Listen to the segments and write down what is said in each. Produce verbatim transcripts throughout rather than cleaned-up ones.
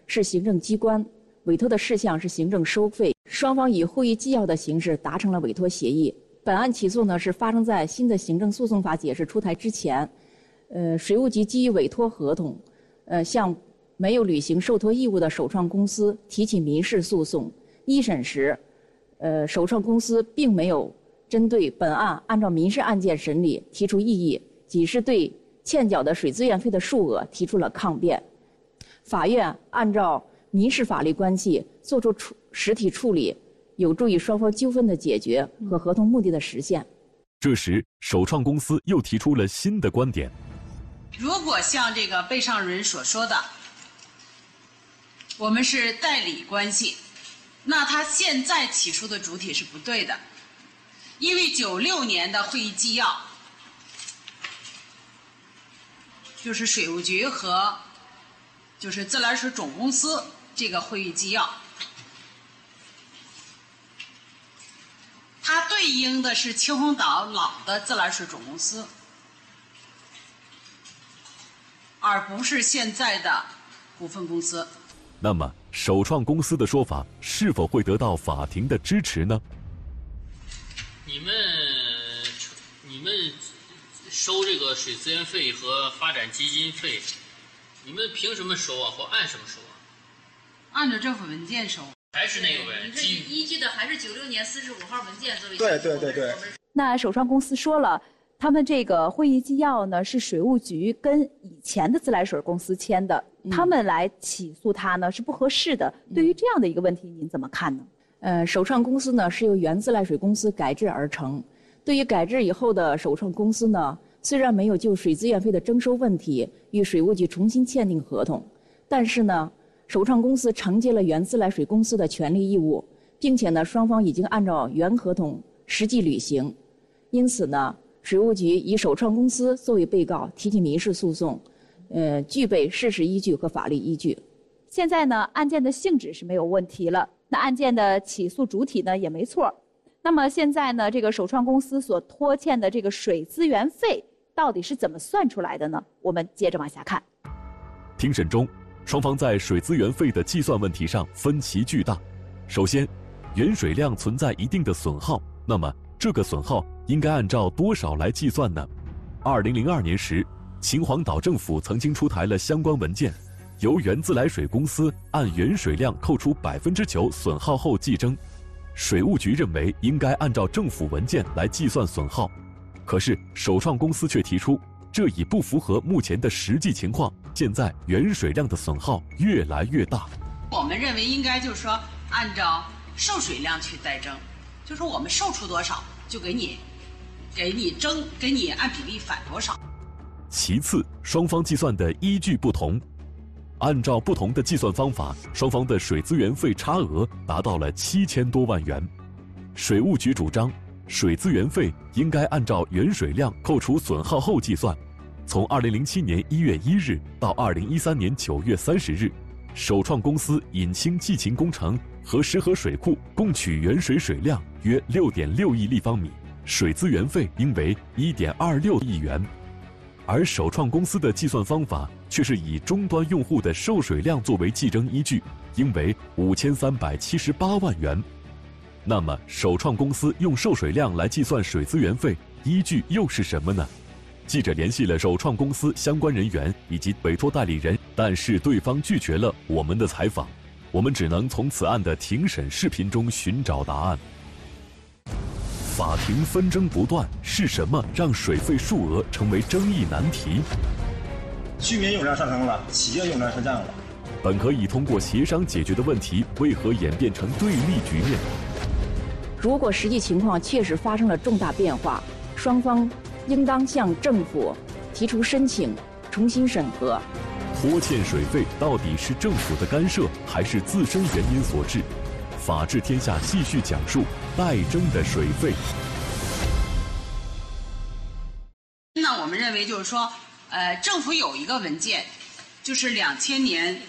是行政机关，委托的事项是行政收费，双方以会议纪要的形式达成了委托协议。本案起诉呢是发生在新的行政诉讼法解释出台之前，呃，水务局基于委托合同，呃，向没有履行受托义务的首创公司提起民事诉讼。一审时，呃，首创公司并没有针对本案按照民事案件审理提出异议，仅是对欠缴的水资源费的数额提出了抗辩。法院按照民事法律关系作出处实体处理，有助于双方纠纷的解决和合同目的的实现。 这时，首创公司又提出了新的观点。 如果像这个被上人所说的，我们是代理关系，那他现在起诉的主体是不对的，因为九六年的会议纪要，就是水务局和就是自来水总公司这个会议纪要，它对应的是青红岛老的自来水总公司，而不是现在的股份公司。 那么，首创公司的说法是否会得到法庭的支持呢？ 你们，你们收这个水资源费和发展基金费，你们凭什么收啊？或按什么收啊？ 按照政府文件收。 还是那个文你这依据的还是九六年四十五号文件作为。 对对对对。 那首创公司说了，他们这个会议纪要呢是水务局跟以前的自来水公司签的，嗯、他们来起诉他呢是不合适的。嗯、对于这样的一个问题，您怎么看呢？ 呃，首创公司呢是由原自来水公司改制而成。对于改制以后的首创公司呢，虽然没有就水资源费的征收问题与水务局重新签订合同，但是呢，首创公司承接了原自来水公司的权利义务，并且呢，双方已经按照原合同实际履行。因此呢，水务局以首创公司作为被告提起民事诉讼，呃，具备事实依据和法律依据。 现在呢，案件的性质是没有问题了，那案件的起诉主体呢也没错。那么现在呢，这个首创公司所拖欠的这个水资源费到底是怎么算出来的呢？我们接着往下看。 庭审中，双方在水资源费的计算问题上分歧巨大。首先，原水量存在一定的损耗，那么这个损耗应该按照多少来计算呢？二零零二年时，秦皇岛政府曾经出台了相关文件，由原自来水公司按原水量扣除百分之九损耗后计征。水务局认为应该按照政府文件来计算损耗，可是首创公司却提出，这已不符合目前的实际情况。现在原水量的损耗越来越大， 我们认为应该就是说按照受水量去代征，就是说我们售出多少就给你，给你征，给你按比例返多少。 其次，双方计算的依据不同。按照不同的计算方法，双方的水资源费差额达到了七千多万元。水务局主张，水资源费应该按照原水量扣除损耗后计算。从二零零七年一月一日到二零一三年九月三十日，首创公司引清济勤工程和石河水库共取原水水量约六点六亿立方米，水资源费应为一点二六亿元。而首创公司的计算方法却是以终端用户的受水量作为计征依据，应为五千三百七十八万元。那么，首创公司用受水量来计算水资源费，依据又是什么呢？记者联系了首创公司相关人员以及委托代理人，但是对方拒绝了我们的采访，我们只能从此案的庭审视频中寻找答案。法庭纷争不断，是什么让水费数额成为争议难题？ 居民用量上升了，企业用量下降了。 本可以通过协商解决的问题，为何演变成对立局面？ 如果实际情况确实发生了重大变化，双方应当向政府提出申请，重新审核。 拖欠水费到底是政府的干涉，还是自身原因所致？法治天下继续讲述代征的水费。 那我们认为就是说，呃，政府有一个文件，就是两千年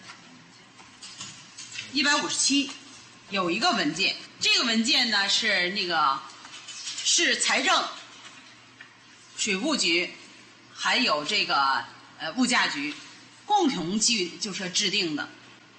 一百五十七有一个文件，这个文件呢是那个是财政、水务局还有这个呃物价局共同去就是制定的。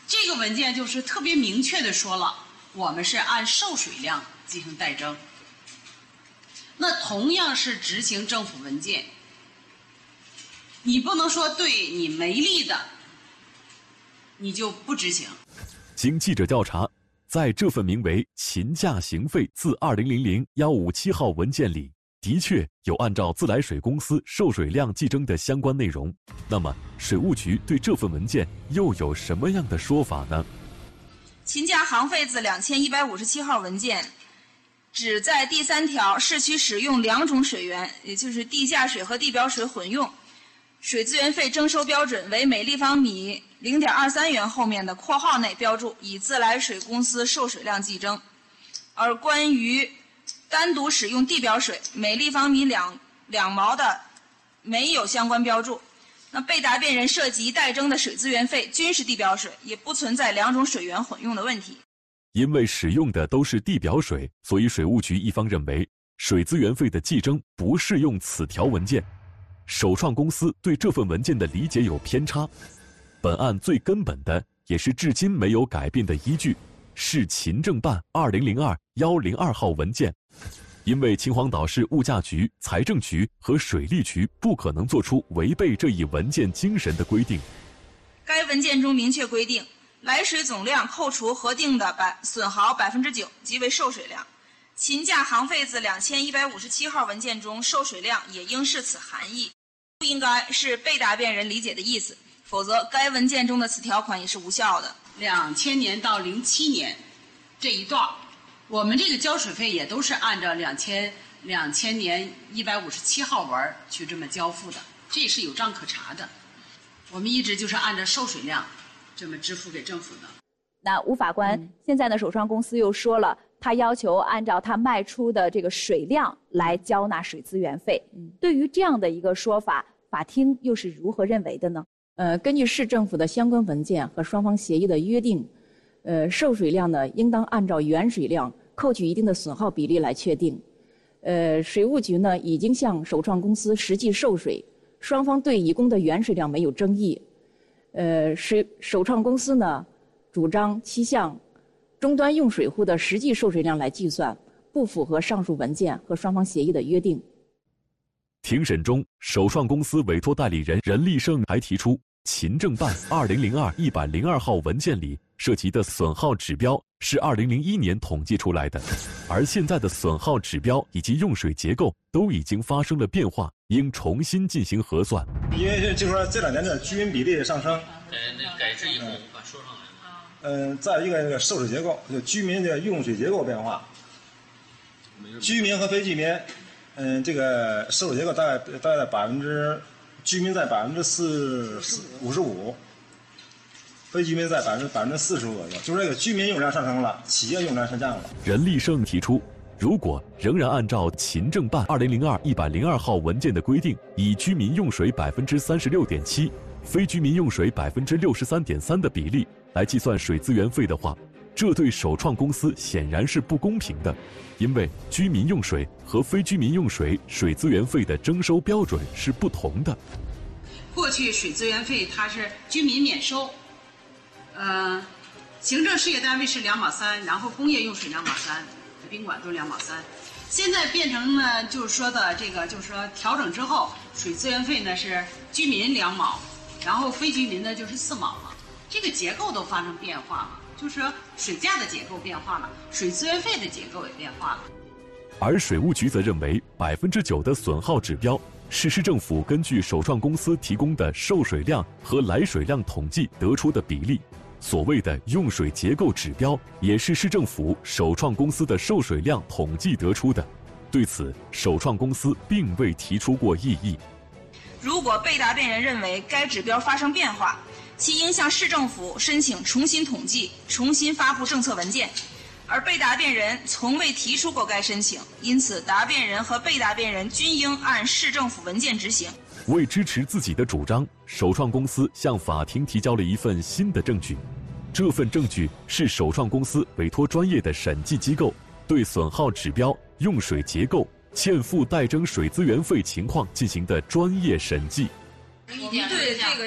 这个文件就是特别明确的说了，我们是按受水量进行代征。那同样是执行政府文件，你不能说对你没利的，你就不执行。 经记者调查，在这份名为《秦价行费自二零零零幺五七号文件里，的确有按照自来水公司受水量计征的相关内容。那么，水务局对这份文件又有什么样的说法呢？ 秦价行费自两千一百五十七号文件只在第三条市区使用两种水源，也就是地下水和地表水混用，水资源费征收标准为每立方米零点二三元后面的括号内标注以自来水公司受水量计征。而关于单独使用地表水，每立方米两两毛的没有相关标注。那被答辩人涉及代征的水资源费均是地表水，也不存在两种水源混用的问题。 因为使用的都是地表水，所以水务局一方认为水资源费的计征不适用此条文件。首创公司对这份文件的理解有偏差。本案最根本的，也是至今没有改变的依据，是秦政办二零零二幺零二号文件。因为秦皇岛市物价局、财政局和水利局不可能做出违背这一文件精神的规定。 该文件中明确规定，来水总量扣除核定的百损耗百分之九即为受水量。秦价行费自两千一百五十七号文件中受水量也应是此含义，不应该是被答辩人理解的意思，否则该文件中的此条款也是无效的。 两千年到零七年这一段，我们这个交水费也都是按照两千两千年一百五十七号文去这么交付的，这是有账可查的。我们一直就是按照受水量这么支付给政府的。 那吴法官，嗯、现在呢，首创公司又说了，他要求按照他卖出的这个水量来交纳水资源费。嗯、对于这样的一个说法，法庭又是如何认为的呢？ 呃，根据市政府的相关文件和双方协议的约定，呃，受水量呢，应当按照原水量扣取一定的损耗比例来确定。呃，水务局呢已经向首创公司实际受水，双方对已供的原水量没有争议。呃，水首创公司呢主张其向终端用水户的实际受水量来计算，不符合上述文件和双方协议的约定。 庭审中，首创公司委托代理人任立胜还提出，秦政办二零零二一百零二号文件里涉及的损耗指标是二零零一年统计出来的，而现在的损耗指标以及用水结构都已经发生了变化，应重新进行核算。 因为就是说这两年的居民比例上升， 改那改制以后把说上来。 嗯，再一个那个受水结构，就居民的用水结构变化，居民和非居民，嗯，这个受水结构大概大概百分之，居民在百分之四五十五，非居民在百分之百分之四十左右，就是这个居民用量上升了，企业用量下降了。 任立胜提出，如果仍然按照秦政办二零零二一百零二号文件的规定，以居民用水百分之三十六点七，非居民用水百分之六十三点三的比例来计算水资源费的话，这对首创公司显然是不公平的，因为居民用水和非居民用水水资源费的征收标准是不同的。 过去水资源费它是居民免收，呃，行政事业单位是两毛三，然后工业用水两毛三，宾馆都两毛三。现在变成呢，就是说的这个，就是说调整之后，水资源费呢是居民两毛，然后非居民呢就是四毛了。这个结构都发生变化了，就是说水价的结构变化了，水资源费的结构也变化了。 而水务局则认为，百分之九的损耗指标是市政府根据首创公司提供的受水量和来水量统计得出的比例。所谓的用水结构指标，也是市政府首创公司的受水量统计得出的。对此，首创公司并未提出过异议。 如果被答辩人认为该指标发生变化，其应向市政府申请重新统计、重新发布政策文件，而被答辩人从未提出过该申请，因此答辩人和被答辩人均应按市政府文件执行。 为支持自己的主张，首创公司向法庭提交了一份新的证据。这份证据是首创公司委托专业的审计机构对损耗指标、用水结构、欠付代征水资源费情况进行的专业审计。 我们对这个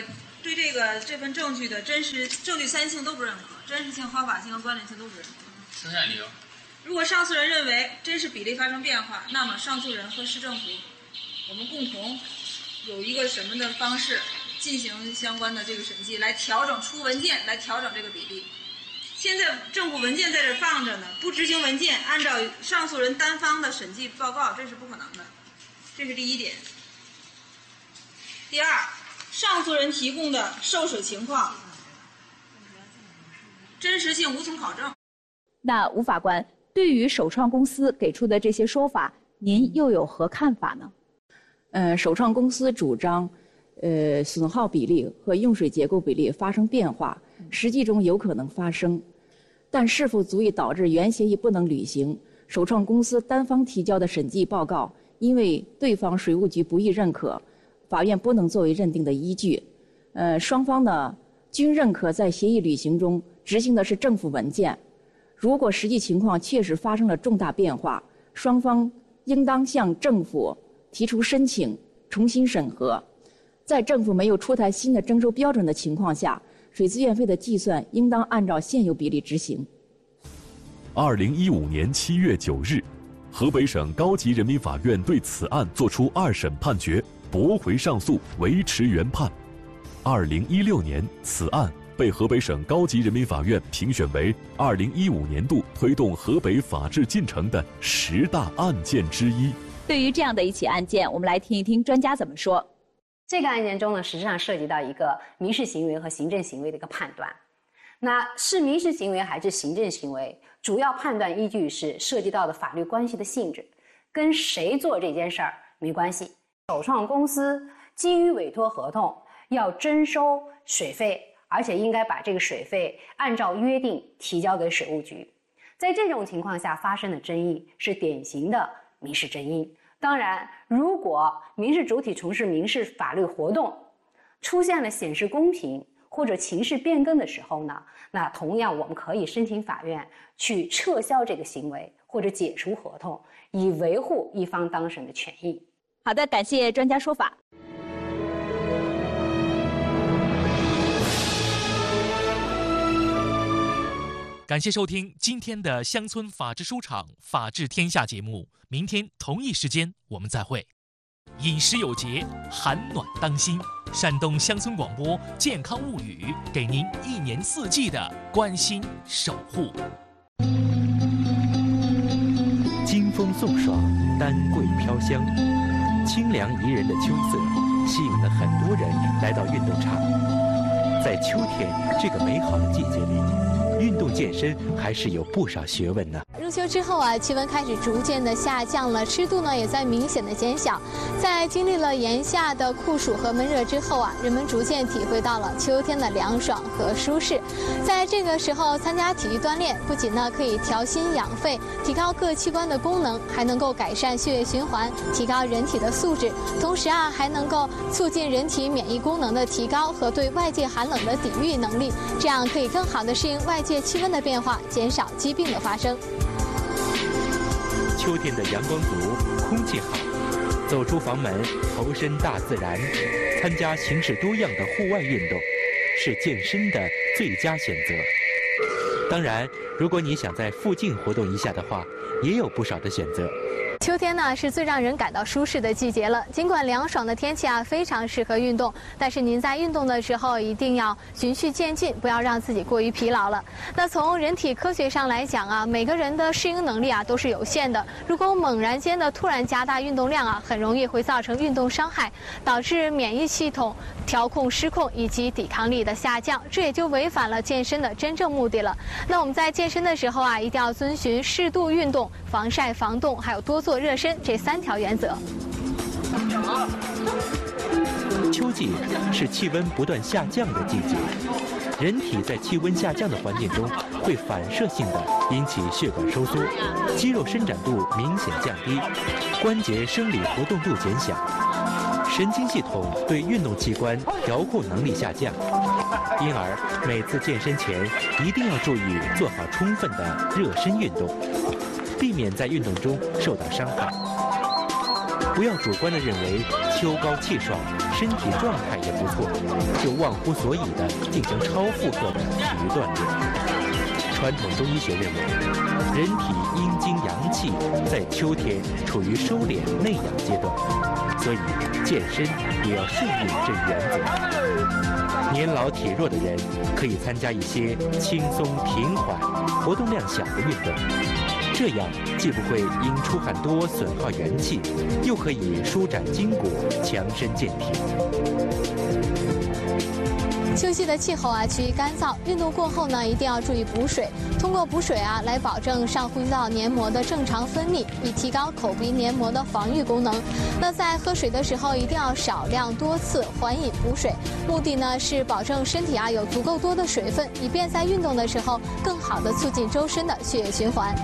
对这个这份证据的真实证据三性都不认可，真实性、合法性和关联性都不认可。 剩下理由。 如果上诉人认为真实比例发生变化，那么上诉人和市政府我们共同有一个什么的方式进行相关的这个审计，来调整出文件，来调整这个比例。现在政府文件在这放着呢，不执行文件，按照上诉人单方的审计报告，这是不可能的。这是第一点。第二，上诉人提供的受水情况真实性无从考证。 那吴法官，对于首创公司给出的这些说法，您又有何看法呢？ 呃，首创公司主张，呃，损耗比例和用水结构比例发生变化，实际中有可能发生，但是否足以导致原协议不能履行？首创公司单方提交的审计报告，因为对方水务局不予认可，法院不能作为认定的依据。呃，双方呢均认可在协议履行中执行的是政府文件。如果实际情况确实发生了重大变化，双方应当向政府提出申请，重新审核。在政府没有出台新的征收标准的情况下，水资源费的计算应当按照现有比例执行。 二零一五年七月九日，河北省高级人民法院对此案作出二审判决，驳回上诉，维持原判。二零一六年，此案被河北省高级人民法院评选为二零一五年度推动河北法治进程的十大案件之一。 对于这样的一起案件，我们来听一听专家怎么说。 这个案件中呢，实际上涉及到一个民事行为和行政行为的一个判断。那是民事行为还是行政行为，主要判断依据是涉及到的法律关系的性质，跟谁做这件事儿没关系。首创公司基于委托合同要征收水费，而且应该把这个水费按照约定提交给水务局。在这种情况下发生的争议是典型的民事争议。当然，如果民事主体从事民事法律活动出现了显示公平或者情势变更的时候呢，那同样我们可以申请法院去撤销这个行为或者解除合同，以维护一方当事人的权益。 好的，感谢专家说法。 感谢收听今天的乡村法治书场法治天下节目，明天同一时间我们再会。饮食有节，寒暖当心。山东乡村广播健康物语，给您一年四季的关心守护。 金风送爽，丹桂飘香，清凉宜人的秋色吸引了很多人来到运动场。在秋天这个美好的季节里，运动健身还是有不少学问呢。 入秋之后啊，气温开始逐渐的下降了，湿度呢也在明显的减小。在经历了炎夏的酷暑和闷热之后啊，人们逐渐体会到了秋天的凉爽和舒适。在这个时候参加体育锻炼，不仅呢可以调心养肺，提高各器官的功能，还能够改善血液循环，提高人体的素质，同时啊还能够促进人体免疫功能的提高和对外界寒冷的抵御能力，这样可以更好的适应外界气温的变化，减少疾病的发生。 秋天的阳光足，空气好，走出房门，投身大自然，参加形式多样的户外运动，是健身的最佳选择。当然，如果你想在附近活动一下的话，也有不少的选择。 秋天呢是最让人感到舒适的季节了。尽管凉爽的天气啊非常适合运动，但是您在运动的时候一定要循序渐进，不要让自己过于疲劳了。那从人体科学上来讲啊，每个人的适应能力啊都是有限的。如果猛然间的突然加大运动量啊，很容易会造成运动伤害，导致免疫系统调控失控以及抵抗力的下降，这也就违反了健身的真正目的了。那我们在健身的时候啊，一定要遵循适度运动、防晒防冻，还有多做热身这三条原则。 秋季是气温不断下降的季节，人体在气温下降的环境中会反射性的引起血管收缩，肌肉伸展度明显降低，关节生理活动度减小，神经系统对运动器官调控能力下降，因而每次健身前一定要注意做好充分的热身运动，避免在运动中受到伤害。不要主观地认为秋高气爽身体状态也不错，就忘乎所以地进行超负荷的体育锻炼。传统中医学认为，人体阴精阳气在秋天处于收敛内养阶段，所以健身也要顺应这一原则。年老体弱的人可以参加一些轻松平缓、活动量小的运动，这样既不会因出汗多损耗元气，又可以舒展筋骨、强身健体。 秋季的气候啊趋于干燥，运动过后呢一定要注意补水，通过补水啊来保证上呼吸道黏膜的正常分泌，以提高口鼻黏膜的防御功能。那在喝水的时候一定要少量多次缓饮补水，目的呢是保证身体啊有足够多的水分，以便在运动的时候更好的促进周身的血液循环。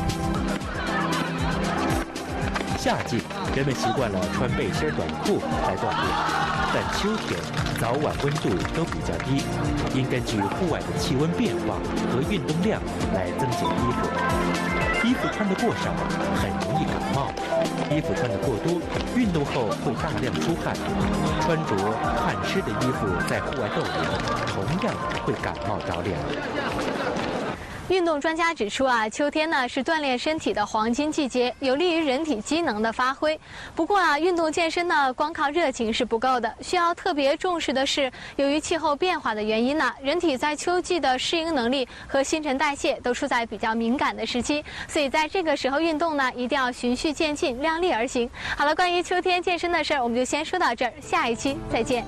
夏季人们习惯了穿背心短裤来锻炼，但秋天早晚温度都比较低，应根据户外的气温变化和运动量来增减衣服。衣服穿得过少很容易感冒，衣服穿得过多，运动后会大量出汗。穿着汗湿的衣服在户外逗留，同样会感冒着凉。 运动专家指出啊，秋天呢是锻炼身体的黄金季节，有利于人体机能的发挥。不过啊，运动健身呢，光靠热情是不够的，需要特别重视的是，由于气候变化的原因呢，人体在秋季的适应能力和新陈代谢都处在比较敏感的时期，所以在这个时候运动呢，一定要循序渐进，量力而行。好了，关于秋天健身的事儿，我们就先说到这儿，下一期再见。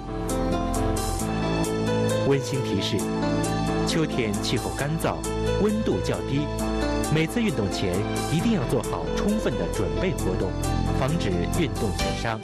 温馨提示：秋天气候干燥，温度较低，每次运动前一定要做好充分的准备活动，防止运动损伤。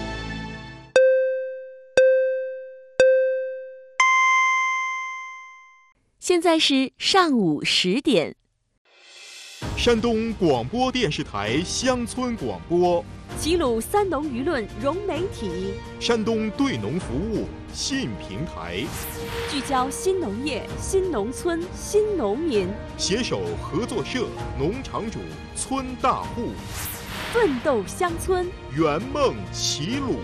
现在是上午十点。 山东广播电视台乡村广播， 齐鲁三农舆论融媒体， 山东对农服务信平台， 聚焦新农业、新农村、新农民， 携手合作社、农场主、村大户， 奋斗乡村， 圆梦齐鲁。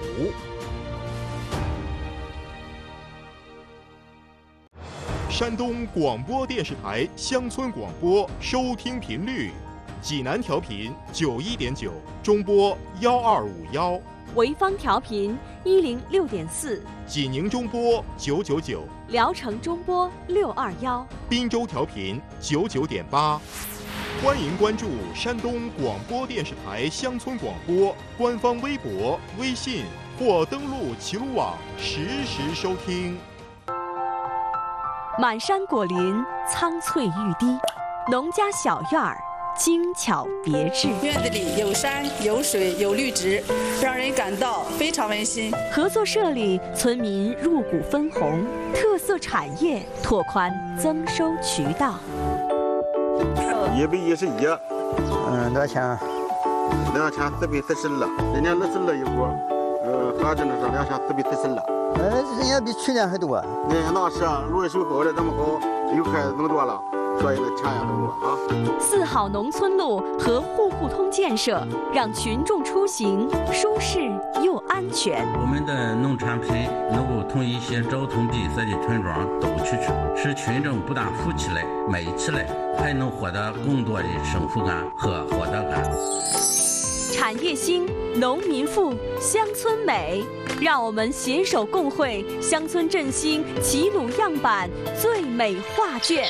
山东广播电视台乡村广播收听频率：济南调频九一点九，中波幺二五幺； 潍坊调频一零六点四， 济宁中波九九九， 聊城中波六二幺， 滨州调频九九点八。欢迎关注山东广播电视台乡村广播官方微博、微信，或登录齐鲁网实时收听。 满山果林，苍翠欲滴，农家小院儿，精巧别致。 院子里有山有水有绿植，让人感到非常温馨。 合作社里，村民入股分红，特色产业拓宽增收渠道。 一百一十一，嗯，多少钱？两千四百四十二，今年二十二一股，呃，合着那是两千四百四十二。呃，人家比去年还多。那那是啊，芦水沟的这么高，又开始更多了，所以那钱也更多啊。 四好农村路和户户通建设，让群众出行舒适又安全。 我们的农产品能够从一些交通闭塞的村庄走出去，使群众不但富起来、美起来，还能获得更多的幸福感和获得感。 产业兴，农民富，乡村美，让我们携手共绘乡村振兴齐鲁样板最美画卷。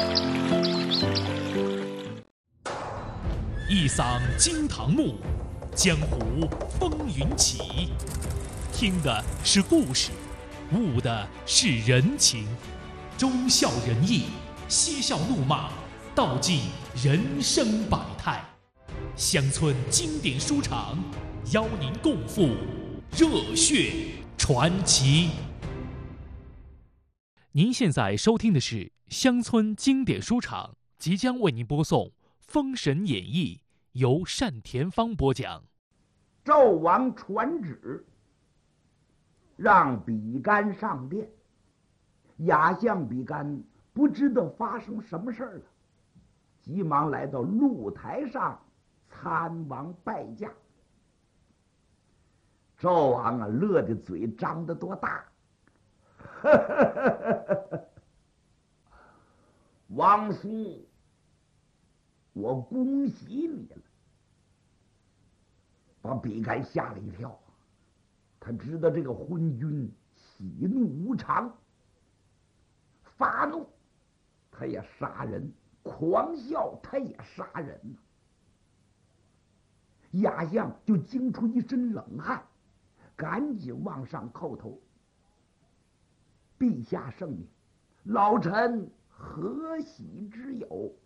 一嗓惊堂木，江湖风云起。听的是故事，悟的是人情，忠孝仁义，嬉笑怒骂，道尽人生百态。乡村经典书场，邀您共赴热血传奇。您现在收听的是乡村经典书场，即将为您播送《封神演义》，由单田芳播讲。 纣王传旨，让比干上殿。亚相比干不知道发生什么事儿了，急忙来到露台上参王拜驾。 纣王啊，乐的嘴张得多大！王叔，我恭喜你了！把比干吓了一跳，他知道这个昏君喜怒无常，发怒他也杀人，狂笑他也杀人呐。亚相就惊出一身冷汗，赶紧往上叩头：“陛下圣明，老臣何喜之有？”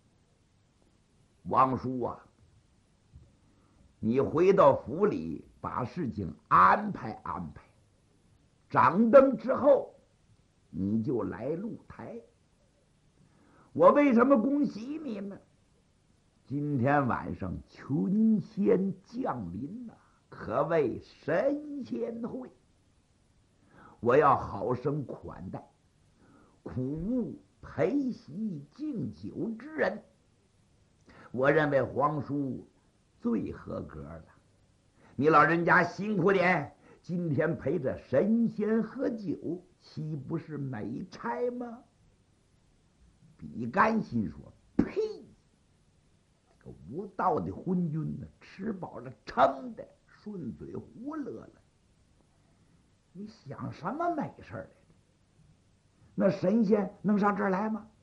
王叔啊，你回到府里把事情安排安排，掌灯之后你就来露台。我为什么恭喜你呢？今天晚上群仙降临呐、啊，可谓神仙会。我要好生款待，苦务陪席敬酒之人。我认为皇叔最合格了。你老人家辛苦点，今天陪着神仙喝酒，岂不是美差吗？比干心说：“呸！这个无道的昏君呢，吃饱了撑的，顺嘴胡乐了。你想什么美事来的？那神仙能上这儿来吗？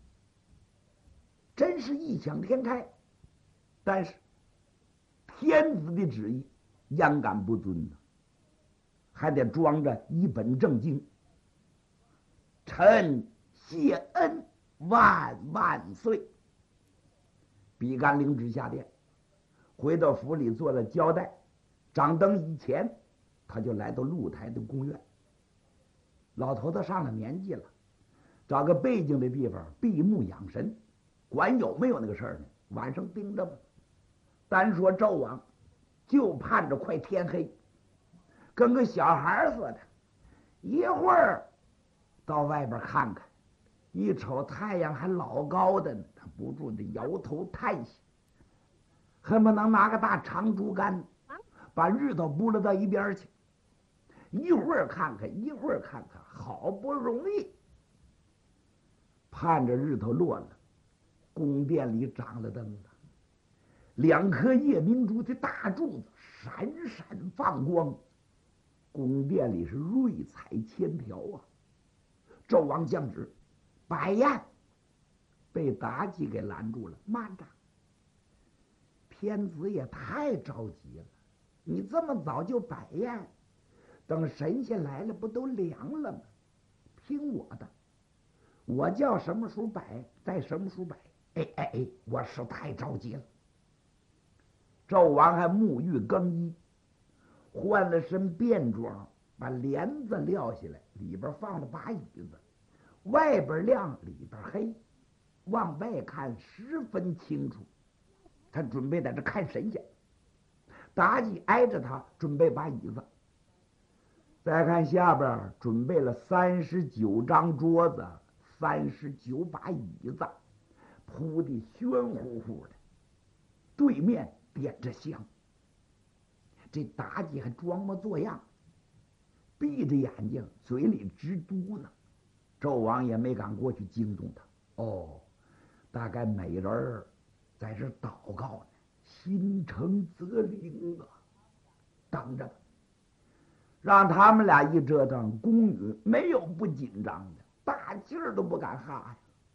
真是异想天开。但是天子的旨意，焉敢不遵呢？还得装着一本正经。臣谢恩，万万岁！比干领旨下殿，回到府里做了交代。掌灯以前，他就来到露台的宫院。老头子上了年纪了，找个背静的地方闭目养神，管有没有那个事儿呢？晚上盯着吧。单说纣王，就盼着快天黑，跟个小孩似的，一会儿到外边看看，一瞅太阳还老高的呢，他不住的摇头叹息，恨不能拿个大长竹竿把日头拨了到一边去。一会儿看看，一会儿看看，好不容易盼着日头落了，宫殿里长了灯了。两颗夜明珠的大柱子闪闪放光，宫殿里是瑞彩千条啊！纣王降旨，摆宴，被妲己给拦住了。慢着，天子也太着急了，你这么早就摆宴，等神仙来了不都凉了吗？听我的，我叫什么时候摆，在什么时候摆。哎哎哎，我是太着急了。纣王还沐浴更衣，换了身便装，把帘子撂下来，里边放了把椅子，外边亮，里边黑，往外看十分清楚。他准备在这看神仙，妲己挨着他，准备把椅子。再看下边，准备了三十九张桌子，三十九把椅子，铺的宣乎乎的，对面点着香。这妲己还装模作样，闭着眼睛，嘴里直嘟囔。纣王也没敢过去惊动他。哦，大概美人儿在这祷告呢，心诚则灵啊！等着吧，让他们俩一折腾，宫女没有不紧张的，大气儿都不敢哈呀。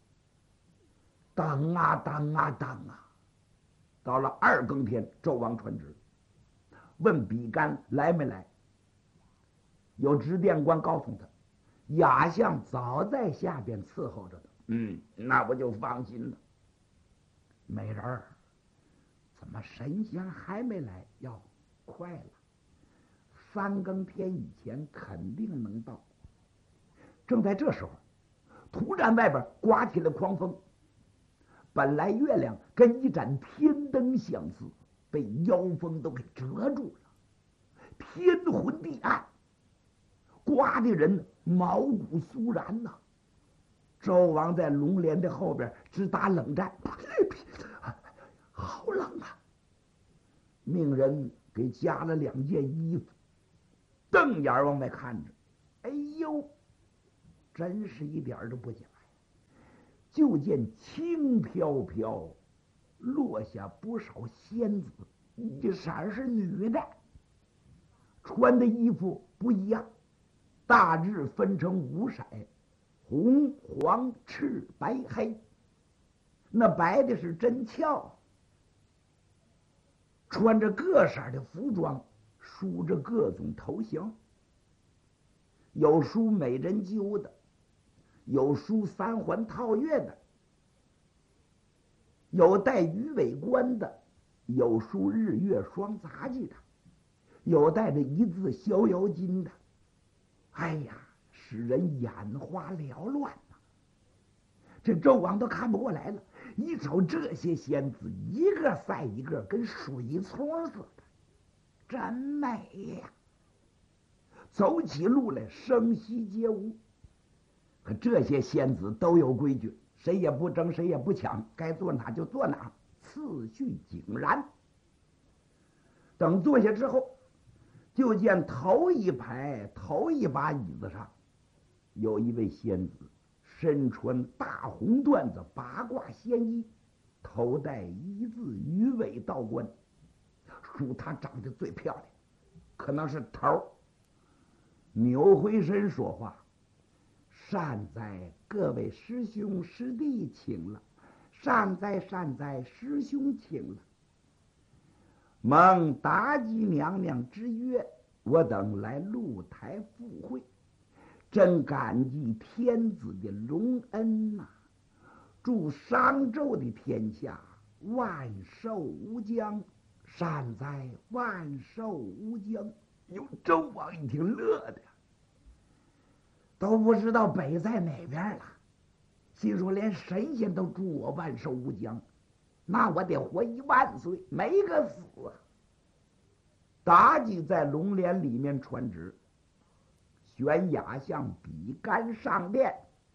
等啊等啊等啊！到了二更天，纣王传旨，问比干来没来。有执殿官告诉他，亚相早在下边伺候着他。嗯，那我就放心了。美人儿，怎么神仙还没来？要快了，三更天以前肯定能到。正在这时候，突然外边刮起了狂风。本来月亮跟一盏天灯相似，被妖风都给遮住了，天昏地暗，刮的人毛骨悚然呐、啊。纣王在龙帘的后边直打冷战，好冷啊！命人给加了两件衣服， 瞪眼往外看着，哎呦，真是一点都不假呀！就见轻飘飘落下不少仙子，这色儿是女的，穿的衣服不一样，大致分成五色：红、黄、赤、白、黑。那白的是真俏，穿着各色的服装，梳着各种头型，有梳美人揪的，有梳三环套月的，有戴鱼尾冠的，有梳日月双杂技的，有戴着一字逍遥巾的。哎呀，使人眼花缭乱呐！这纣王都看不过来了，一瞅这些仙子，一个赛一个，跟水葱似的，真美呀！走起路来声息皆无。可这些仙子都有规矩，谁也不争，谁也不抢，该坐哪就坐哪，次序井然。等坐下之后，就见头一排头一把椅子上有一位仙子，身穿大红缎子八卦仙衣，头戴一字鱼尾道冠，属她长得最漂亮，可能是头儿。扭回身说话：“善哉，各位师兄师弟请了，善哉善哉，师兄请了。蒙妲己娘娘之约，我等来露台赴会，真感激天子的隆恩呐、啊！祝商纣的天下万寿无疆，善哉，万寿无疆。”哟，纣王一听乐的都不知道北在哪边了，心说连神仙都祝我万寿无疆，那我得活一万岁，没个死啊！妲己在龙帘里面传旨，选雅相比干上殿。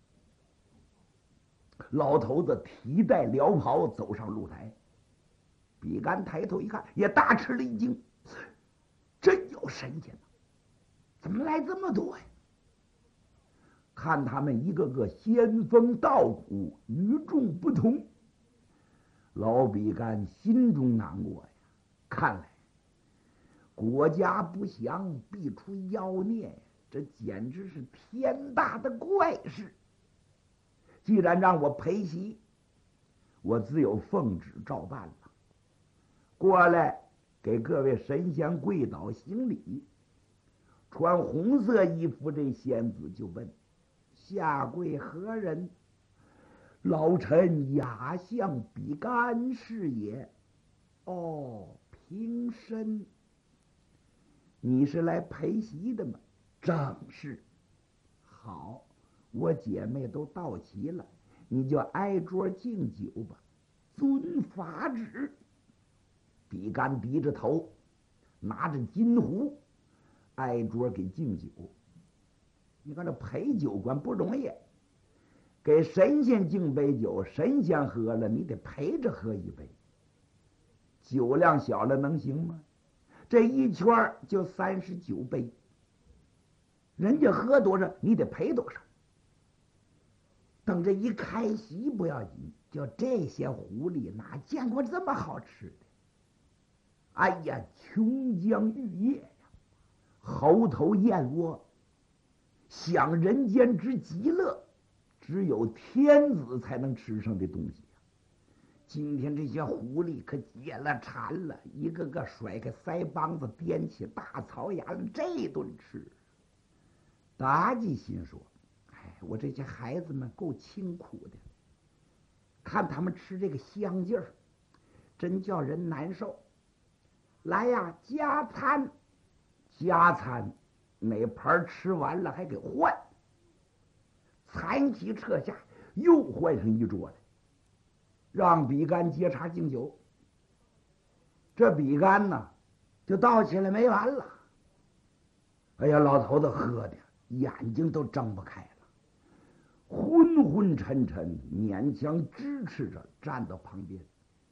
老头子提带辽袍走上露台，比干抬头一看，也大吃了一惊，真有神仙呐！怎么来这么多呀？看他们一个个仙风道骨，与众不同。老比干心中难过呀，看来国家不祥，必出妖孽，这简直是天大的怪事。既然让我陪席，我只有奉旨照办了。过来给各位神仙跪倒行礼。穿红色衣服这仙子就问：“下跪何人？”“老臣雅相比干是也。”“哦，平身。你是来陪席的吗？”“正是。”“好，我姐妹都到齐了，你就挨桌敬酒吧。”“遵法旨。”比干低着头，拿着金壶，挨桌给敬酒。你看这陪酒官不容易，给神仙敬杯酒，神仙喝了，你得陪着喝一杯。酒量小了能行吗？这一圈就三十九杯，人家喝多少，你得赔多少。等这一开席不要紧，就这些狐狸哪见过这么好吃的？哎呀，琼浆玉液呀，猴头燕窝，享人间之极乐，只有天子才能吃上的东西呀！今天这些狐狸可解了馋了，一个个甩开腮帮子，掂起大槽牙了，这顿吃。妲己心说：“哎，我这些孩子们够清苦的，看他们吃这个香劲儿，真叫人难受。来呀，加餐，加餐，哪盘吃完了还给换。”残席撤下，又换上一桌来，让比干接茬敬酒。这比干呢，就倒起来没完了。哎呀，老头子喝的眼睛都睁不开了，昏昏沉沉，勉强支持着站到旁边。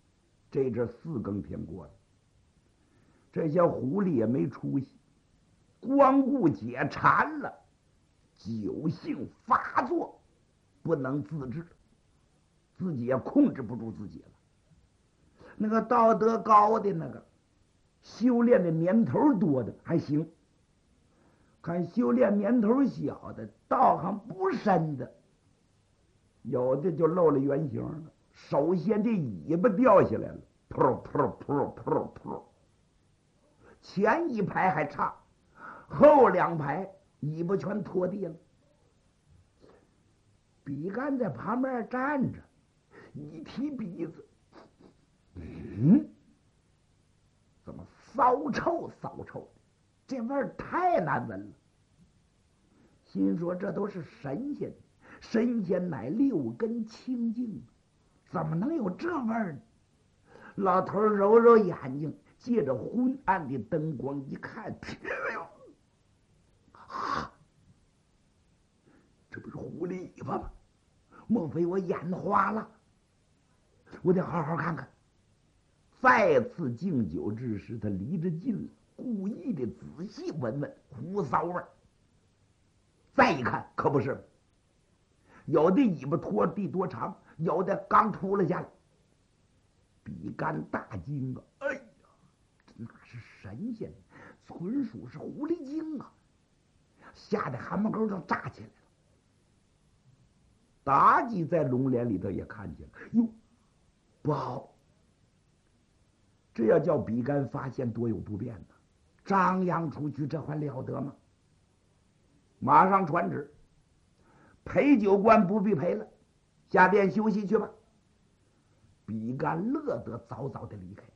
这阵四更天过了，这些狐狸也没出息， 光顾解馋了，酒性发作，不能自制，自己也控制不住自己了。那个道德高的那个，修炼的年头多的还行，看修炼年头小的，道行不深的，有的就露了原形了。首先这尾巴掉下来了，噗噗噗噗噗，前一排还差，后两排尾巴全拖地了。比干在旁边站着，一提鼻子，嗯，怎么骚臭骚臭的？这味儿太难闻了。心说这都是神仙，神仙乃六根清净，怎么能有这味儿呢？老头揉揉眼睛，借着昏暗的灯光一看，哎呦，啊，这不是狐狸尾巴吗？莫非我眼花了？我得好好看看。再次敬酒之时，他离着近了，故意的仔细闻闻胡骚味儿。再一看，可不是，有的尾巴拖地多长，有的刚秃了下来。比干大惊啊！哎呀，那是神仙，纯属是狐狸精啊！吓得汗毛沟都炸起来了。妲己在龙帘里头也看见了，哟，不好！这要叫比干发现，多有不便呢！张扬出去，这还了得吗？马上传旨，陪酒官不必陪了，下殿休息去吧。比干乐得早早的离开。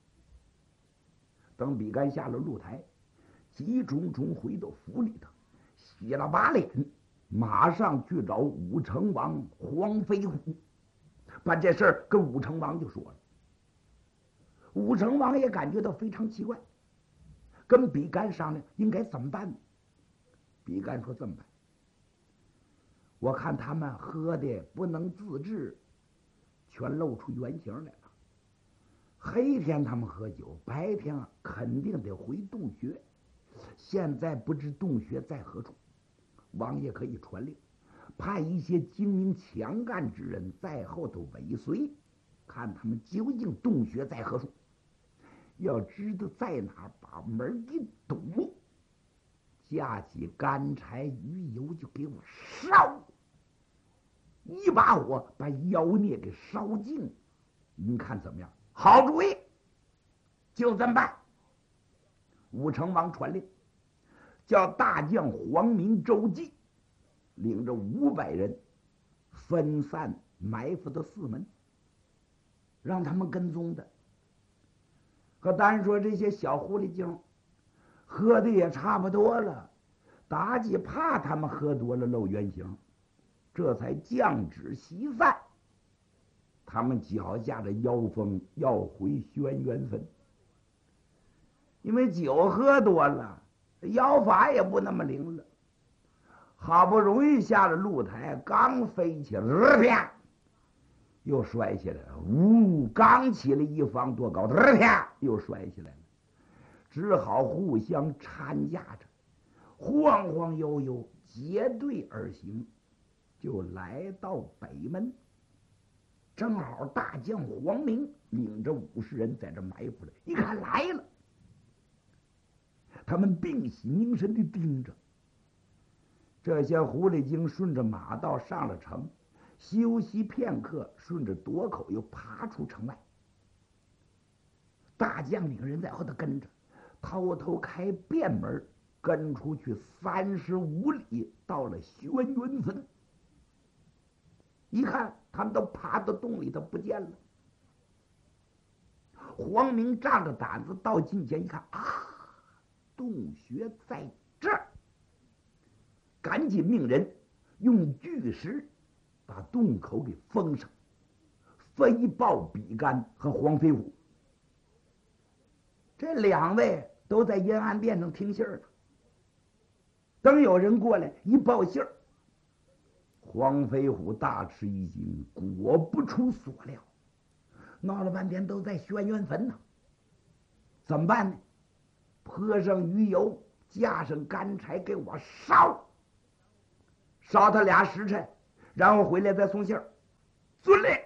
等比干下了露台，急冲冲回到府里头，洗了把脸，马上去找武成王黄飞虎，把这事儿跟武成王就说了。武成王也感觉到非常奇怪，跟比干商量应该怎么办呢？比干说：“这么办，我看他们喝的不能自制，全露出原形来了。黑天他们喝酒，白天啊肯定得回洞穴。现在不知洞穴在何处，王爷可以传令，派一些精明强干之人在后头尾随，看他们究竟洞穴在何处。要知道在哪儿，把门一堵，架起干柴鱼油就给我烧，一把火把妖孽给烧尽。您看怎么样？”好主意，就这么办。武成王传令，叫大将黄明、周济领着五百人分散埋伏到四门，让他们跟踪的。可单说这些小狐狸精喝的也差不多了，妲己怕他们喝多了露原形，这才降旨席散。他们脚下的妖风要回轩辕坟，因为酒喝多了，妖法也不那么灵了。好不容易下了露台，刚飞起来，呃、啪，又摔下来了。呜，刚起了一方多高，呃、啪，又摔下来了。只好互相搀架着，晃晃悠悠结队而行，就来到北门。正好大将黄明领着五十人在这埋伏着，一看来了，他们屏息凝神地盯着。这些狐狸精顺着马道上了城，休息片刻，顺着垛口又爬出城外。大将领人在后头跟着，偷偷开便门，跟出去三十五里，到了轩辕坟。一看，他们都爬到洞里头不见了。黄明仗着胆子到近前一看，啊，洞穴在这儿，赶紧命人用巨石把洞口给封上，飞报比干和黄飞虎。这两位都在阴暗殿上听信儿呢。等有人过来一报信儿，黄飞虎大吃一惊，果不出所料，闹了半天都在轩辕坟呢。怎么办呢？泼上鱼油， 架上干柴给我烧，烧他俩时辰，然后回来再送信儿。遵令。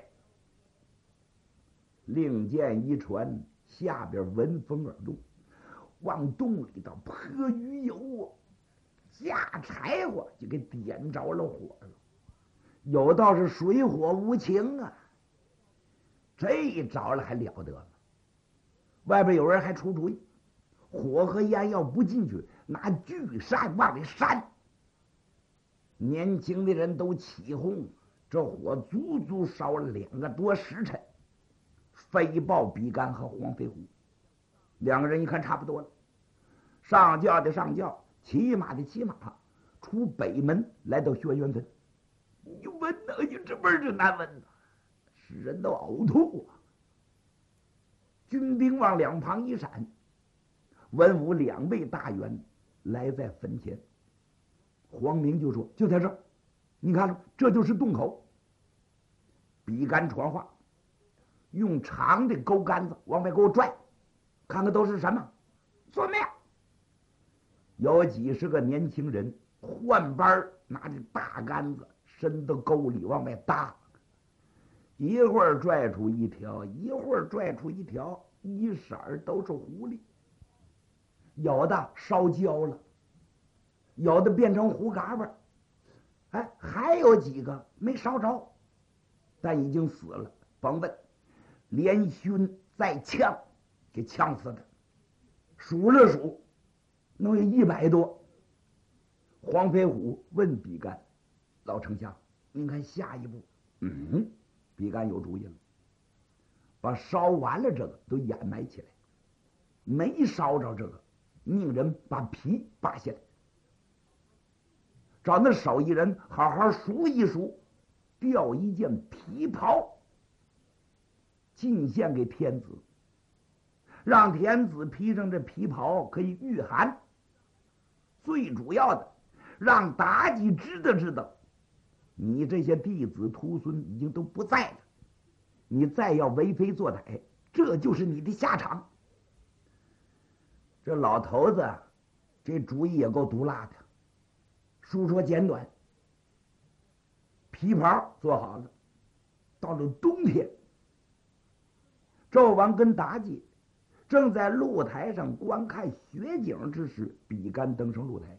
令箭一传，下边闻风而动，往洞里头泼鱼油啊，架柴火就给点着了火了。有道是水火无情啊，这一着了还了得吗？外边有人还出主意，火和烟要不进去，拿巨扇往里扇。年轻的人都起哄，这火足足烧了两个多时辰。飞报比干和黄飞虎两个人一看差不多了，上轿的上轿，骑马的骑马，出北门来到轩辕坟。你闻哪你这味儿就难闻呐，使人都呕吐啊！军兵往两旁一闪，文武两位大员来在坟前。黄明就说：“就在这儿，你看，这就是洞口。”比干传话，用长的钩杆子往外给我拽，看看都是什么。遵命。有几十个年轻人换班拿着大杆子伸到沟里往外搭，一会儿拽出一条，一会儿拽出一条，一色儿都是狐狸。有的烧焦了，有的变成胡嘎巴，哎，还有几个没烧着，但已经死了。甭问，连熏带呛，给呛死的。数了数，能有一百多。黄飞虎问比干：“老丞相，您看下一步？”嗯，比干有主意了，把烧完了这个都掩埋起来，没烧着这个，命人把皮扒下来，找那手艺人好好数一数，调一件皮袍进献给天子，让天子披上这皮袍可以御寒。最主要的，让妲己知道知道，你这些弟子徒孙已经都不在了，你再要为非作歹，这就是你的下场。这老头子这主意也够毒辣的。书说简短，皮袍做好了，到了冬天，纣王跟妲己正在露台上观看雪景之时，比干登上露台，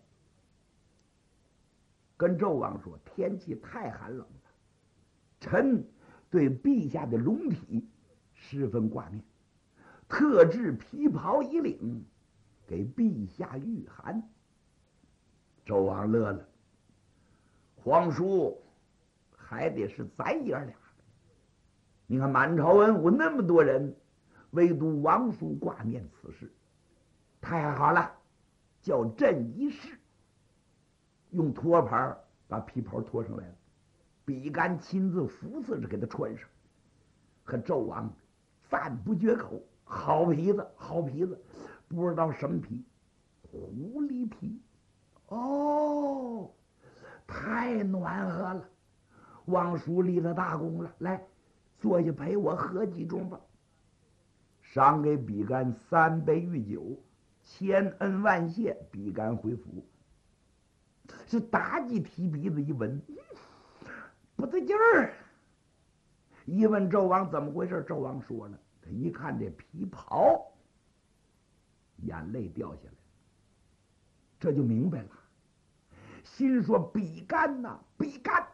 跟纣王说：“天气太寒冷了，臣对陛下的龙体十分挂念，特制皮袍一领，给陛下御寒。”纣王乐了，皇叔还得是咱爷俩。你看满朝文武那么多人，唯独王叔挂念此事，太好了，叫朕一试。用托盘把皮袍脱上来了，比干亲自扶持着给他穿上，和纣王赞不绝口：“好皮子，好皮子！不知道什么皮，狐狸皮。哦，太暖和了！王叔立了大功了，来，坐下陪我喝几盅吧。”赏给比干三杯御酒，千恩万谢。比干回府。是妲己提鼻子一闻，不对劲儿。一问纣王怎么回事，纣王说了，他一看这皮袍，眼泪掉下来，这就明白了，心说：比干呐，比干！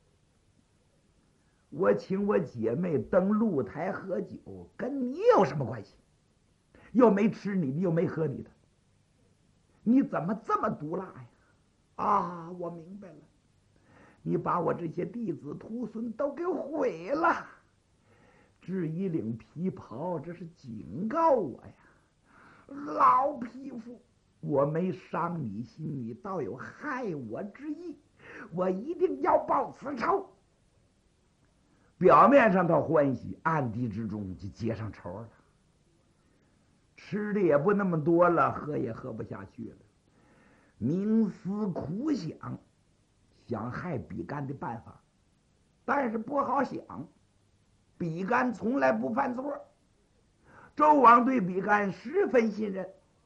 我请我姐妹登露台喝酒，跟你有什么关系？又没吃你的，又没喝你的，你怎么这么毒辣呀？啊，我明白了，你把我这些弟子徒孙都给毁了。至一领皮袍，这是警告我呀，老匹夫，我没伤你心，你倒有害我之意，我一定要报此仇。表面上他欢喜，暗地之中就结上仇了。吃的也不那么多了，喝也喝不下去了，冥思苦想，想害比干的办法，但是不好想。比干从来不犯错，纣王对比干十分信任，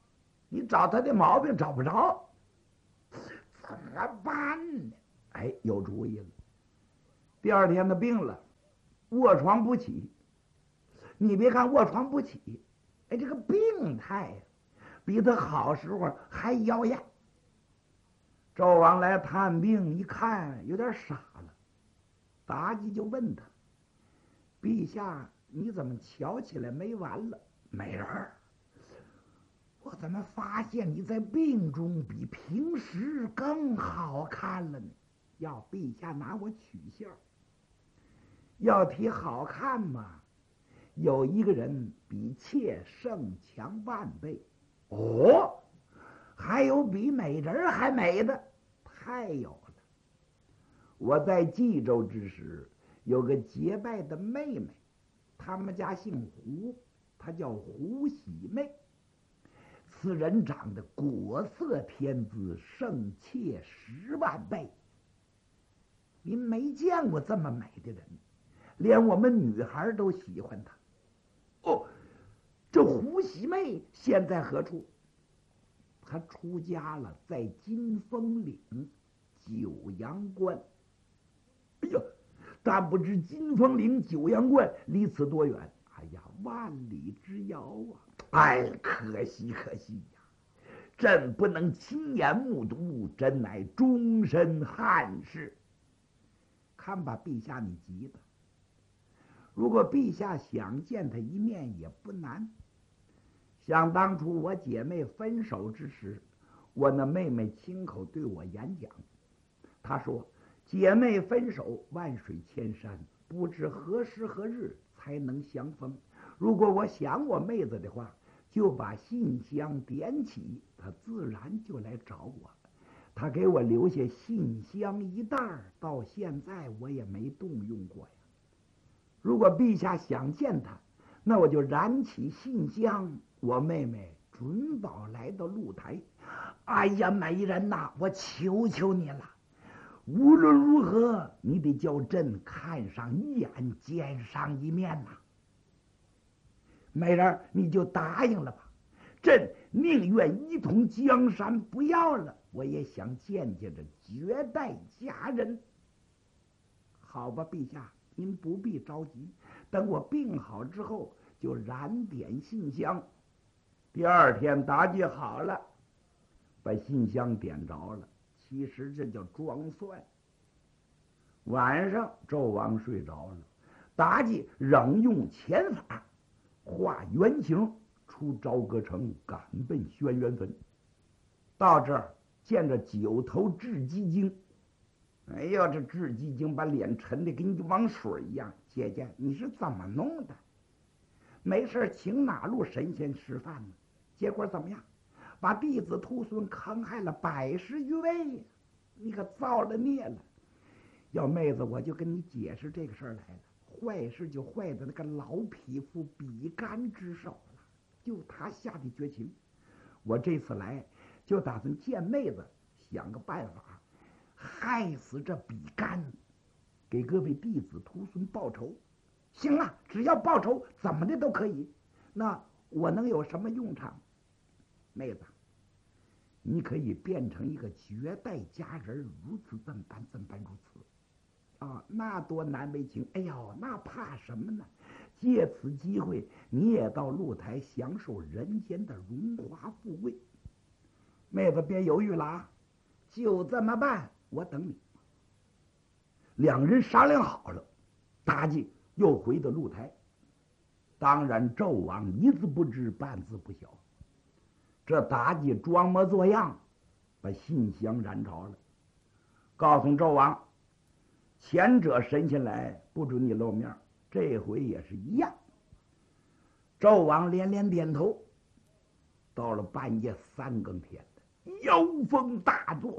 你找他的毛病找不着，怎么办呢？哎，有主意了。第二天他病了，卧床不起。你别看卧床不起，哎，这个病态呀，比他好时候还妖艳。纣王来探病，一看有点傻了，妲己就问他：“陛下，你怎么瞧起来没完了？”美人儿，我怎么发现你在病中比平时更好看了呢？要陛下拿我取笑。要提好看嘛，有一个人比妾胜强万倍。哦，还有比美人还美的，太有了。我在冀州之时，有个结拜的妹妹，他们家姓胡，她叫胡喜妹。此人长得国色天姿，胜妾十万倍。您没见过这么美的人，连我们女孩都喜欢她。哦，这胡喜妹现在何处？她出家了，在金风岭九阳关。哎呀，但不知金风岭九阳关离此多远？哎呀，万里之遥啊！哎，可惜可惜呀，朕不能亲眼目睹，真乃终身憾事。看吧，陛下，你急的。如果陛下想见他一面也不难。想当初我姐妹分手之时，我那妹妹亲口对我演讲，她说：“姐妹分手，万水千山，不知何时何日才能相逢。如果我想我妹子的话，就把信箱点起，她自然就来找我。她给我留下信箱一袋儿，到现在我也没动用过呀。如果陛下想见她，那我就燃起信箱，我妹妹准保来到露台。哎呀，美人呐，我求求你了，无论如何，你得叫朕看上一眼，见上一面呐。美人，你就答应了吧，朕宁愿一统江山不要了，我也想见见这绝代佳人。好吧，陛下，您不必着急，等我病好之后就燃点信箱。第二天妲己好了，把信箱点着了，其实这叫装蒜。晚上纣王睡着了，妲己仍用前法化原形出朝歌城，赶奔轩辕坟。到这儿见着九头雉鸡精，哎呀，这雉鸡精把脸沉的跟一汪水一样。姐姐，你是怎么弄的？没事请哪路神仙吃饭呢？结果怎么样？把弟子徒孙坑害了百十余位呀！你可造了孽了！要妹子，我就跟你解释这个事儿来了。坏事就坏在那个老匹夫比干之手了，就他下的绝情。我这次来就打算见妹子，想个办法害死这比干，给各位弟子徒孙报仇。行了，只要报仇，怎么的都可以。那我能有什么用场？妹子，你可以变成一个绝代佳人，如此这般这般如此。啊，那多难为情！哎呦，那怕什么呢？借此机会，你也到露台享受人间的荣华富贵。妹子，别犹豫了啊，就这么办，我等你。两人商量好了，妲己又回到露台。当然，纣王一字不知，半字不晓。这妲己装模作样，把信箱燃着了，告诉纣王。前者神仙来不准你露面，这回也是一样。纣王连连点头。到了半夜三更天的，妖风大作，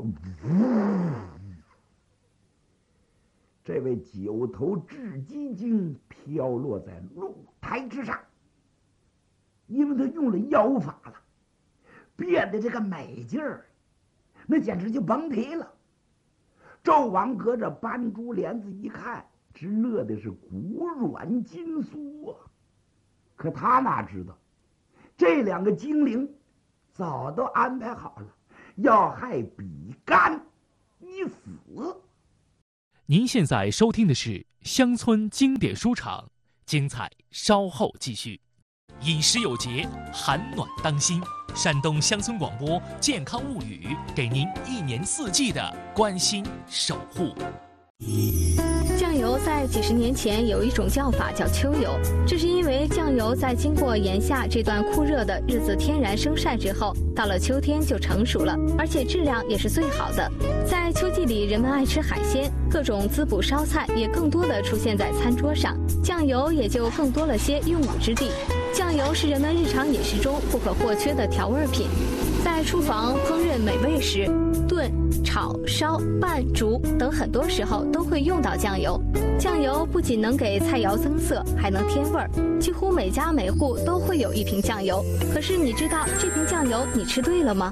这位九头雉鸡精飘落在露台之上，因为他用了妖法了，变得这个美劲儿，那简直就甭提了。纣王隔着斑珠帘子一看，直乐的是骨软筋酥啊！可他哪知道，这两个精灵早都安排好了，要害比干一死。 您现在收听的是乡村经典书场，精彩稍后继续。饮食有节，寒暖当心。山东乡村广播健康物语，给您一年四季的关心守护。 酱油在几十年前有一种叫法叫秋油，这是因为酱油在经过炎夏这段酷热的日子天然生晒之后，到了秋天就成熟了，而且质量也是最好的。在秋季里，人们爱吃海鲜，各种滋补烧菜也更多的出现在餐桌上，酱油也就更多了些用武之地。酱油是人们日常饮食中不可或缺的调味品，在厨房烹饪美味时，炖、炒、烧、拌、煮等很多时候都会用到酱油。酱油不仅能给菜肴增色，还能添味儿，几乎每家每户都会有一瓶酱油。可是你知道这瓶酱油你吃对了吗？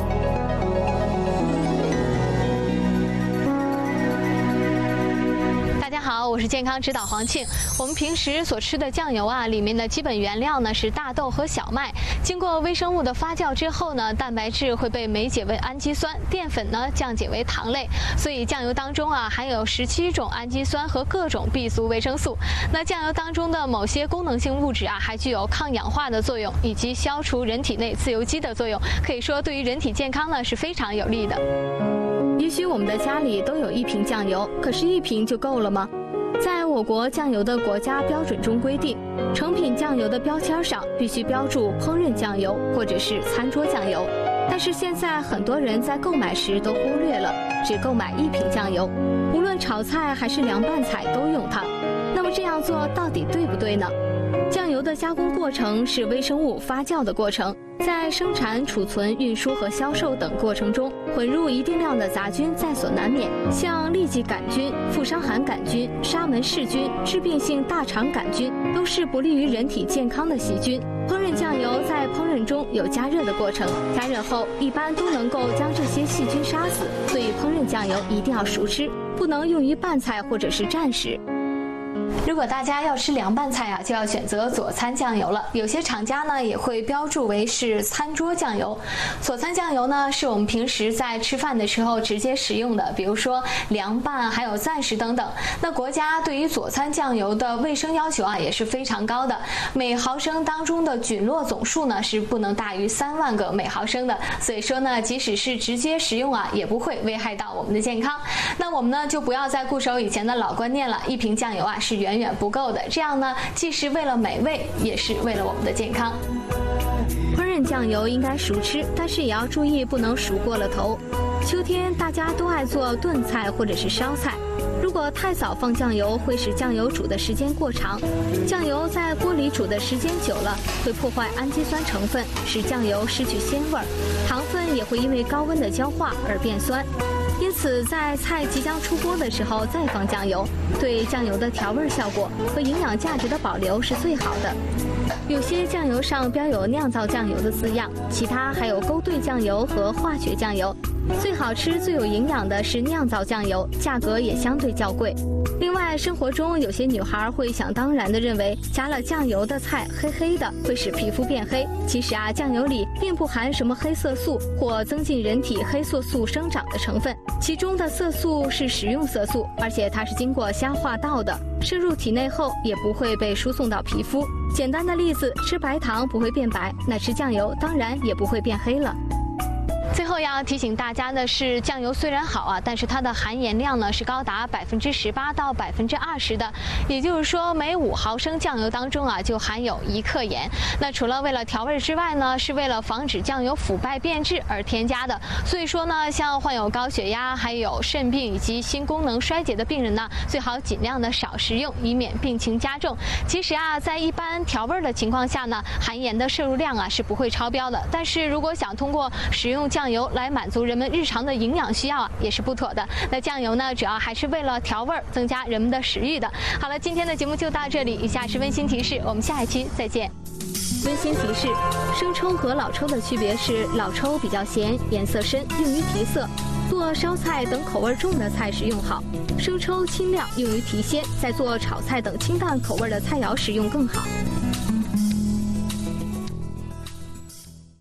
好，我是健康指导黄庆。我们平时所吃的酱油啊，里面的基本原料呢是大豆和小麦，经过微生物的发酵之后呢，蛋白质会被酶解为氨基酸，淀粉呢降解为糖类，所以酱油当中啊含有十七种氨基酸和各种 B 族维生素。那酱油当中的某些功能性物质啊，还具有抗氧化的作用，以及消除人体内自由基的作用，可以说对于人体健康呢是非常有利的。也许我们的家里都有一瓶酱油，可是一瓶就够了吗？在我国酱油的国家标准中规定，成品酱油的标签上必须标注烹饪酱油或者是餐桌酱油。但是现在很多人在购买时都忽略了，只购买一瓶酱油，无论炒菜还是凉拌菜都用它。那么这样做到底对不对呢？酱油的加工过程是微生物发酵的过程，在生产、储存、运输和销售等过程中，混入一定量的杂菌在所难免，像痢疾杆菌、富伤寒杆菌、沙门氏菌、致病性大肠杆菌，都是不利于人体健康的细菌。烹饪酱油在烹饪中有加热的过程，加热后一般都能够将这些细菌杀死，所以烹饪酱油一定要熟吃，不能用于拌菜或者是蘸食。如果大家要吃凉拌菜啊，就要选择佐餐酱油了。有些厂家呢也会标注为是餐桌酱油。佐餐酱油呢是我们平时在吃饭的时候直接食用的，比如说凉拌还有暂食等等。那国家对于佐餐酱油的卫生要求啊也是非常高的，每毫升当中的菌落总数呢是不能大于三万个每毫升的。所以说呢，即使是直接食用啊，也不会危害到我们的健康。那我们呢就不要再固守以前的老观念了，一瓶酱油啊是远远不够的，这样呢既是为了美味，也是为了我们的健康。烹饪酱油应该熟吃，但是也要注意不能熟过了头。秋天大家都爱做炖菜或者是烧菜，如果太早放酱油，会使酱油煮的时间过长。酱油在锅里煮的时间久了，会破坏氨基酸成分，使酱油失去鲜味儿，糖分也会因为高温的焦化而变酸。因此，在菜即将出锅的时候再放酱油，对酱油的调味效果和营养价值的保留是最好的。有些酱油上标有酿造酱油的字样，其他还有勾兑酱油和化学酱油。最好吃、最有营养的是酿造酱油，价格也相对较贵。另外，生活中有些女孩会想当然地认为加了酱油的菜黑黑的会使皮肤变黑。其实啊，酱油里并不含什么黑色素或增进人体黑色素生长的成分，其中的色素是食用色素，而且它是经过消化道的，摄入体内后也不会被输送到皮肤。简单的例子，吃白糖不会变白，那吃酱油当然也不会变黑了。最后要提醒大家的是，酱油虽然好啊，但是它的含盐量呢是高达百分之十八到百分之二十的，也就是说每五毫升酱油当中啊就含有一克盐。那除了为了调味之外呢，是为了防止酱油腐败变质而添加的。所以说呢，像患有高血压、还有肾病以及心功能衰竭的病人呢，最好尽量的少食用，以免病情加重。其实啊，在一般调味的情况下呢，含盐的摄入量啊是不会超标的。但是如果想通过食用酱油来满足人们日常的营养需要啊，也是不妥的。那酱油呢，主要还是为了调味，增加人们的食欲的。好了，今天的节目就到这里，以下是温馨提示，我们下一期再见。温馨提示：生抽和老抽的区别是，老抽比较咸，颜色深，用于提色，做烧菜等口味重的菜时用好；生抽清亮，用于提鲜，在做炒菜等清淡口味的菜肴时用更好。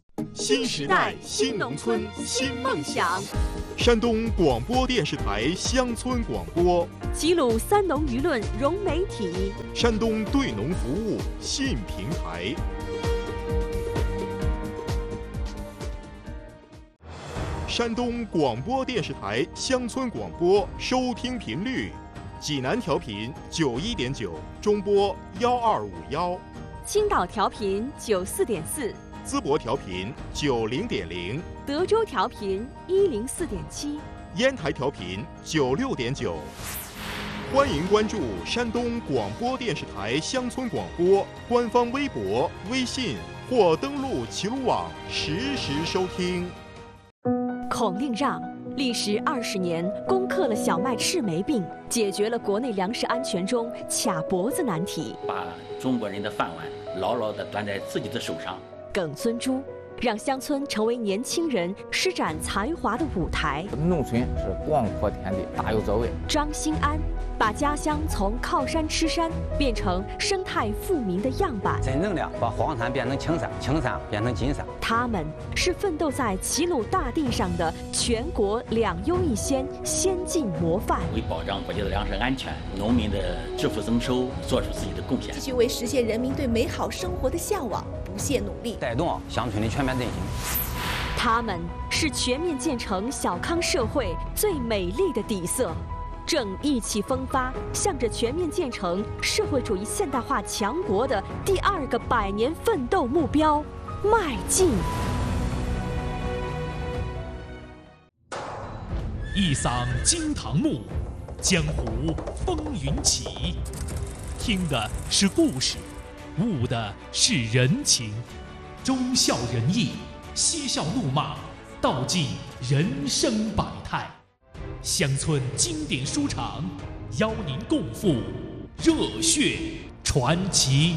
新时代新农村新梦想。山东广播电视台乡村广播， 齐鲁三农舆论融媒体， 山东对农服务信平台。山东广播电视台乡村广播收听频率：济南调频九一点九，中波幺二五幺； 青岛调频九四点四， 淄博调频九零点零， 德州调频一零四点七， 烟台调频九六点九。欢迎关注山东广播电视台乡村广播官方微博、微信或登录齐鲁网实时收听。 孔令让历时二十年，攻克了小麦赤霉病，解决了国内粮食安全中卡脖子难题， 把中国人的饭碗牢牢地端在自己的手上。 耿孙洙让乡村成为年轻人施展才华的舞台。 农村是广阔天地，大有作为。 张兴安把家乡从靠山吃山变成生态富民的样板， 真正的把黄山变成青山，青山变成金山。 他们是奋斗在齐鲁大地上的全国两优一先先进模范， 为保障国家的粮食安全、农民的致富增收做出自己的贡献， 继续为实现人民对美好生活的向往不懈努力， 带动乡村的全面振兴。 他们是全面建成小康社会最美丽的底色，正意气风发，向着全面建成社会主义现代化强国的第二个百年奋斗目标迈进。 一嗓惊堂木，江湖风云起。听的是故事，悟的是人情，忠孝仁义，嬉笑怒骂，道尽人生百态。乡村经典书场，邀您共赴热血传奇。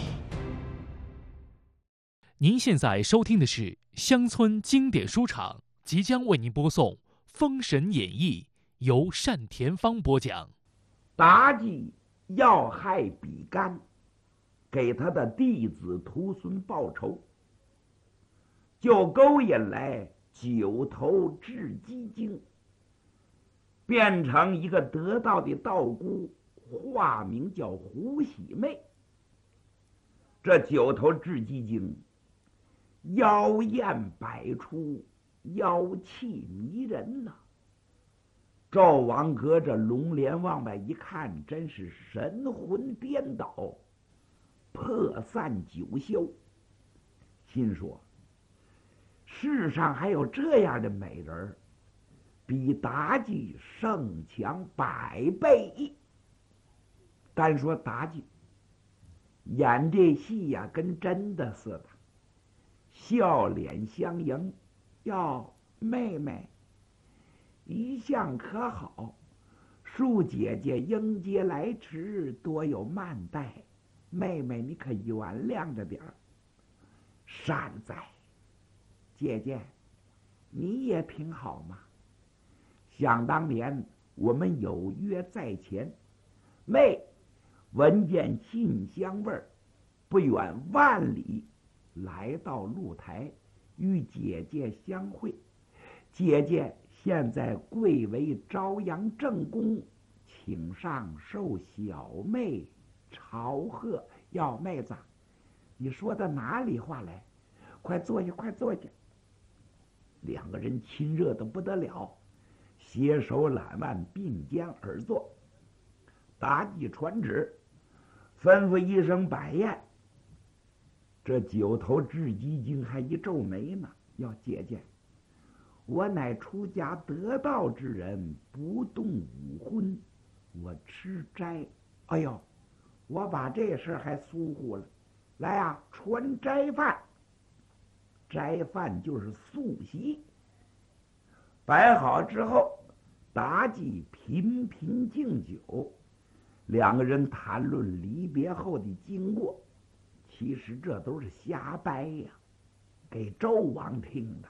您现在收听的是乡村经典书场，即将为您播送《封神演义》，由单田芳播讲。 妲己要害比干，给他的弟子徒孙报仇，就勾引来九头雉鸡精，变成一个得道的道姑，化名叫胡喜妹。这九头雉鸡精妖艳百出，妖气迷人呐、啊。赵王隔着龙帘往外一看，真是神魂颠倒，魄散九霄。心说世上还有这样的美人，比妲己胜强百倍。单说妲己演这戏呀、啊，跟真的似的，笑脸相迎。哟，妹妹一向可好，恕姐姐应接来迟，多有慢待，妹妹你可原谅着点儿。善哉，姐姐你也挺好嘛。想当年我们有约在前，妹闻见信香味儿，不远万里来到露台与姐姐相会。姐姐现在贵为朝阳正宫，请上受小妹朝贺。要妹子，你说的哪里话来？快坐下，快坐下。两个人亲热的不得了，携手揽腕，并肩而坐。妲己传旨，吩咐一声摆宴。这九头雉鸡精还一皱眉呢。要姐姐，我乃出家得道之人，不动武荤，我吃斋。哎呦，我把这事还疏忽了。来啊，传斋饭。斋饭就是素席。摆好之后，妲己频频敬酒，两个人谈论离别后的经过。其实这都是瞎掰呀，给纣王听的。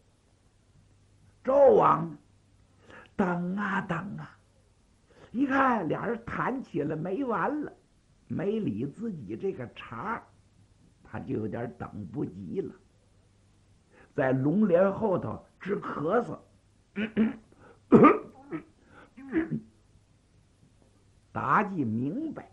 纣王等啊等啊，一看俩人谈起了没完了，没理自己这个茬，他就有点等不及了。 在龙帘后头直咳嗽。妲己明白，